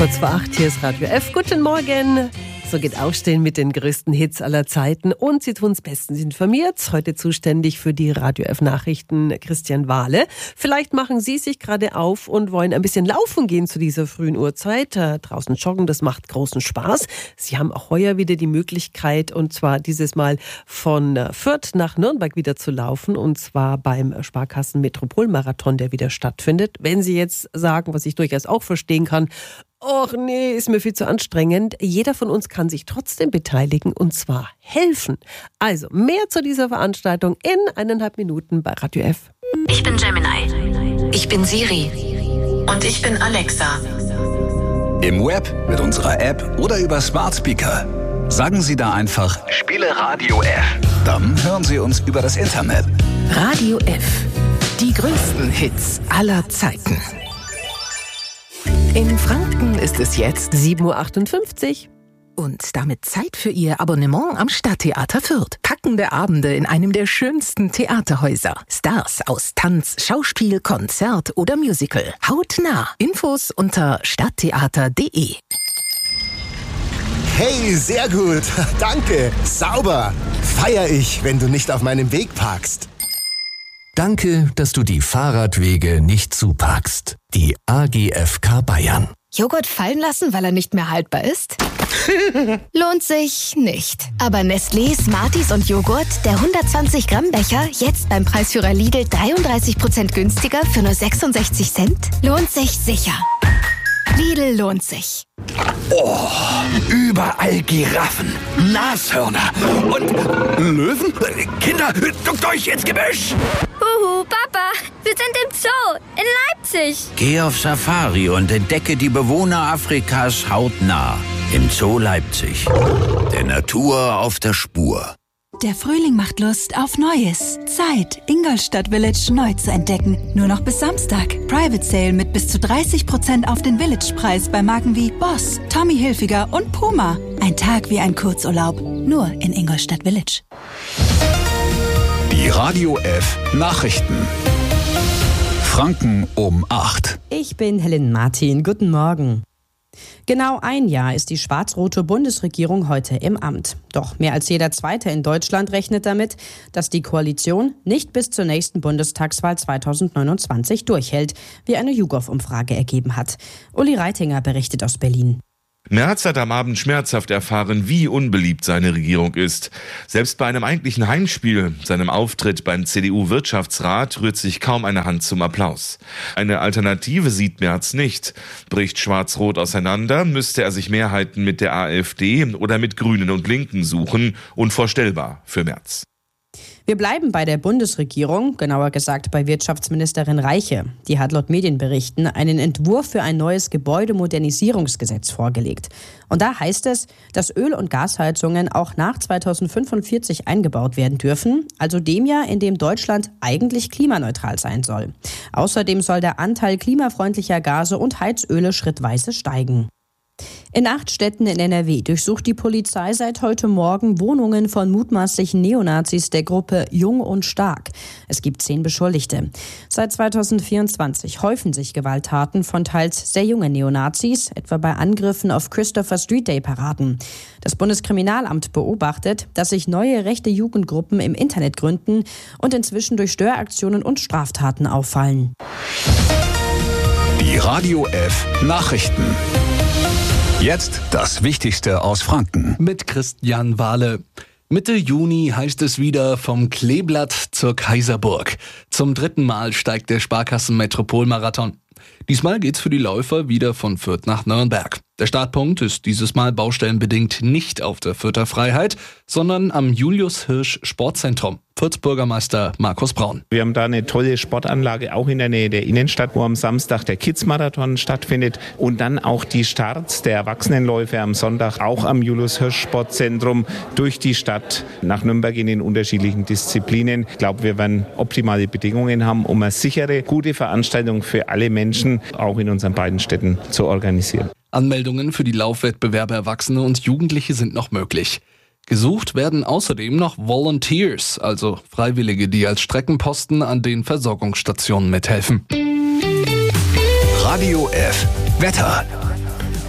Kurz vor 8, hier ist Radio F. Guten Morgen. So geht Aufstehen mit den größten Hits aller Zeiten. Und Sie tun es bestens informiert. Heute zuständig für die Radio F Nachrichten Christian Wahle. Vielleicht machen Sie sich gerade auf und wollen ein bisschen laufen gehen zu dieser frühen Uhrzeit. Draußen joggen, das macht großen Spaß. Sie haben auch heuer wieder die Möglichkeit, und zwar dieses Mal von Fürth nach Nürnberg wieder zu laufen. Und zwar beim Sparkassen Metropolmarathon, der wieder stattfindet. Wenn Sie jetzt sagen, was ich durchaus auch verstehen kann, ach nee, ist mir viel zu anstrengend. Jeder von uns kann sich trotzdem beteiligen und zwar helfen. Also mehr zu dieser Veranstaltung in 1,5 Minuten bei Radio F. Ich bin Gemini. Ich bin Siri. Und ich bin Alexa. Im Web, mit unserer App oder über Smart Speaker. Sagen Sie da einfach, spiele Radio F. Dann hören Sie uns über das Internet. Radio F. Die größten Hits aller Zeiten. In Franken ist es jetzt 7.58 Uhr. Und damit Zeit für Ihr Abonnement am Stadttheater Fürth. Packende Abende in einem der schönsten Theaterhäuser. Stars aus Tanz, Schauspiel, Konzert oder Musical. Hautnah. Infos unter stadttheater.de. Hey, sehr gut. Danke. Sauber. Feier ich, wenn du nicht auf meinem Weg parkst. Danke, dass du die Fahrradwege nicht zuparkst. Die AGFK Bayern. Joghurt fallen lassen, weil er nicht mehr haltbar ist? Lohnt sich nicht. Aber Nestlé, Smarties und Joghurt, der 120 Gramm Becher, jetzt beim Preisführer Lidl 33% günstiger für nur 66 Cent? Lohnt sich sicher. Lidl lohnt sich. Oh, überall Giraffen, Nashörner und Löwen. Kinder, duckt euch ins Gebüsch. Huhu, Papa, wir sind im Zoo in Leipzig. Geh auf Safari und entdecke die Bewohner Afrikas hautnah im Zoo Leipzig. Der Natur auf der Spur. Der Frühling macht Lust auf Neues. Zeit, Ingolstadt Village neu zu entdecken. Nur noch bis Samstag. Private Sale mit bis zu 30% auf den Village-Preis bei Marken wie Boss, Tommy Hilfiger und Puma. Ein Tag wie ein Kurzurlaub. Nur in Ingolstadt Village. Die Radio F Nachrichten. Franken um 8. Ich bin Helen Martin. Guten Morgen. Genau ein Jahr ist die schwarz-rote Bundesregierung heute im Amt. Doch mehr als jeder Zweite in Deutschland rechnet damit, dass die Koalition nicht bis zur nächsten Bundestagswahl 2029 durchhält, wie eine YouGov-Umfrage ergeben hat. Uli Reitinger berichtet aus Berlin. Merz hat am Abend schmerzhaft erfahren, wie unbeliebt seine Regierung ist. Selbst bei einem eigentlichen Heimspiel, seinem Auftritt beim CDU-Wirtschaftsrat, rührt sich kaum eine Hand zum Applaus. Eine Alternative sieht Merz nicht. Bricht Schwarz-Rot auseinander, müsste er sich Mehrheiten mit der AfD oder mit Grünen und Linken suchen. Unvorstellbar für Merz. Wir bleiben bei der Bundesregierung, genauer gesagt bei Wirtschaftsministerin Reiche. Die hat laut Medienberichten einen Entwurf für ein neues Gebäudemodernisierungsgesetz vorgelegt. Und da heißt es, dass Öl- und Gasheizungen auch nach 2045 eingebaut werden dürfen, also dem Jahr, in dem Deutschland eigentlich klimaneutral sein soll. Außerdem soll der Anteil klimafreundlicher Gase und Heizöle schrittweise steigen. In 8 Städten in NRW durchsucht die Polizei seit heute Morgen Wohnungen von mutmaßlichen Neonazis der Gruppe Jung und Stark. Es gibt 10 Beschuldigte. Seit 2024 häufen sich Gewalttaten von teils sehr jungen Neonazis, etwa bei Angriffen auf Christopher Street Day Paraden. Das Bundeskriminalamt beobachtet, dass sich neue rechte Jugendgruppen im Internet gründen und inzwischen durch Störaktionen und Straftaten auffallen. Die Radio F Nachrichten. Jetzt das Wichtigste aus Franken. Mit Christian Wahle. Mitte Juni heißt es wieder vom Kleeblatt zur Kaiserburg. Zum 3. Mal steigt der Sparkassen Metropolmarathon. Diesmal geht's für die Läufer wieder von Fürth nach Nürnberg. Der Startpunkt ist dieses Mal baustellenbedingt nicht auf der Fürther Freiheit, sondern am Julius-Hirsch-Sportzentrum. Fürths Bürgermeister Markus Braun. Wir haben da eine tolle Sportanlage, auch in der Nähe der Innenstadt, wo am Samstag der Kids-Marathon stattfindet. Und dann auch die Starts der Erwachsenenläufe am Sonntag, auch am Julius-Hirsch-Sportzentrum, durch die Stadt nach Nürnberg in den unterschiedlichen Disziplinen. Ich glaube, wir werden optimale Bedingungen haben, um eine sichere, gute Veranstaltung für alle Menschen, auch in unseren beiden Städten, zu organisieren. Anmeldungen für die Laufwettbewerbe Erwachsene und Jugendliche sind noch möglich. Gesucht werden außerdem noch Volunteers, also Freiwillige, die als Streckenposten an den Versorgungsstationen mithelfen. Radio F Wetter.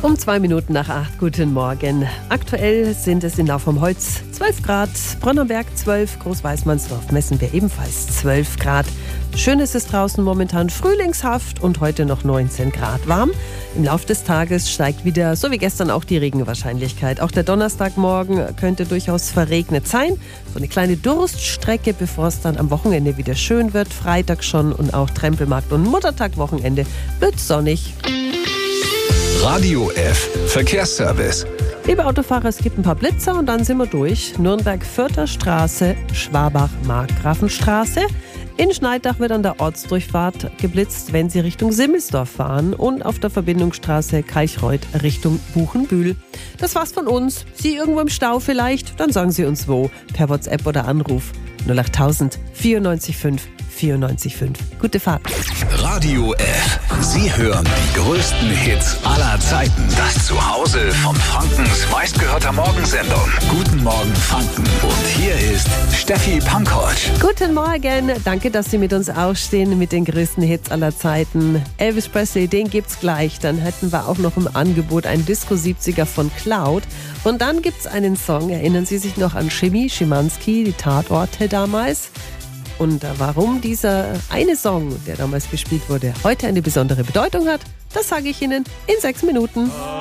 Um 2 Minuten nach 8, guten Morgen. Aktuell sind es in Lauf vom Holz 12 Grad, Bronnenberg 12, Großweißmannsdorf messen wir ebenfalls 12 Grad. Schön ist es draußen momentan frühlingshaft und heute noch 19 Grad warm. Im Laufe des Tages steigt wieder, so wie gestern, auch die Regenwahrscheinlichkeit. Auch der Donnerstagmorgen könnte durchaus verregnet sein. So eine kleine Durststrecke, bevor es dann am Wochenende wieder schön wird. Freitag schon und auch Trempelmarkt und Muttertag-Wochenende wird sonnig. Radio F Verkehrsservice. Liebe Autofahrer, es gibt ein paar Blitzer und dann sind wir durch. Nürnberg-Fürther Straße, Schwabach-Markgrafenstraße. In Schneidach wird an der Ortsdurchfahrt geblitzt, wenn Sie Richtung Simmelsdorf fahren, und auf der Verbindungsstraße Kalchreuth Richtung Buchenbühl. Das war's von uns. Sie irgendwo im Stau vielleicht? Dann sagen Sie uns wo. Per WhatsApp oder Anruf 08000 94 5 94 5. Gute Fahrt. Radio F. Sie hören die größten Hits aller Zeiten. Das Zuhause von Frankens meistgehörter Morgensendung. Guten Morgen Franken. Und hier ist Steffi Pankovic. Guten Morgen. Danke, dass Sie mit uns aufstehen mit den größten Hits aller Zeiten. Elvis Presley, den gibt's gleich. Dann hätten wir auch noch im Angebot ein Disco 70er von Cloud. Und dann gibt's einen Song. Erinnern Sie sich noch an Schimanski, die Tatorte damals? Und warum dieser eine Song, der damals gespielt wurde, heute eine besondere Bedeutung hat, das sage ich Ihnen in 6 Minuten.